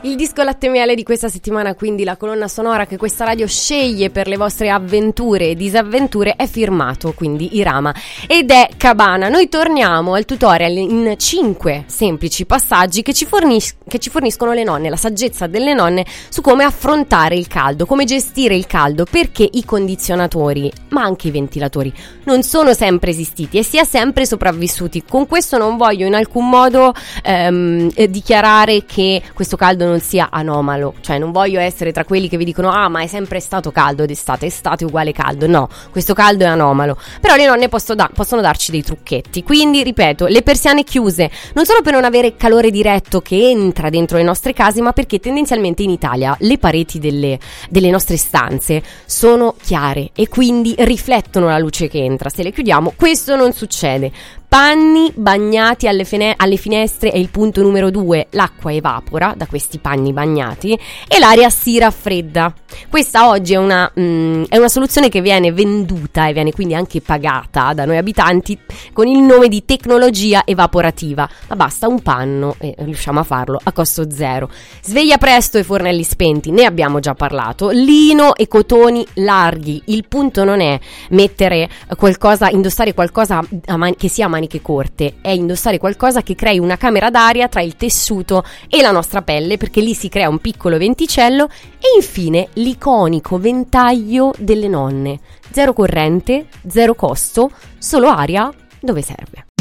Il disco Latte Miele di questa settimana, quindi la colonna sonora che questa radio sceglie per le vostre avventure e disavventure, è firmato quindi Irama ed è Cabana. Noi torniamo al tutorial in 5 semplici passaggi che ci forniscono le nonne, la saggezza delle nonne su come affrontare il caldo, come gestire il caldo, perché i condizionatori, ma anche i ventilatori, non sono sempre esistiti e si è sempre sopravvissuti. Con questo non voglio in alcun modo dichiarare che questo caldo non sia anomalo, cioè non voglio essere tra quelli che vi dicono ma è sempre stato caldo d'estate, estate uguale caldo. No, questo caldo è anomalo, però le nonne possono darci dei trucchetti. Quindi ripeto, le persiane chiuse non solo per non avere calore diretto che entra dentro le nostre case, ma perché tendenzialmente in Italia le pareti delle nostre stanze sono chiare e quindi riflettono la luce che entra. Se le chiudiamo questo non succede. Panni bagnati alle finestre è il punto numero 2. L'acqua evapora da questi panni bagnati e l'aria si raffredda. Questa oggi è una soluzione che viene venduta e viene quindi anche pagata da noi abitanti con il nome di tecnologia evaporativa, ma basta un panno e riusciamo a farlo a costo zero. Sveglia presto e fornelli spenti, ne abbiamo già parlato. Lino e cotoni larghi. Il punto non è indossare qualcosa che sia a maniche corte, è indossare qualcosa che crei una camera d'aria tra il tessuto e la nostra pelle, perché lì si crea un piccolo venticello. E infine l'iconico ventaglio delle nonne: zero corrente, zero costo, solo aria dove serve.